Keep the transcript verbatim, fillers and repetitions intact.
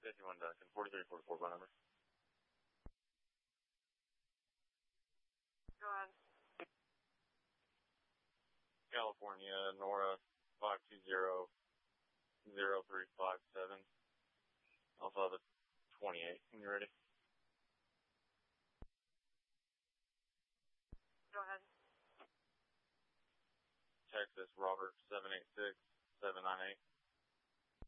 fifty-one Duncan, forty-three forty-four by number. Go ahead. California, Nora, five two zero zero three five seven. Also have a twenty-eight when you're ready. Go ahead. Texas, Robert, seven eight six seven nine eight.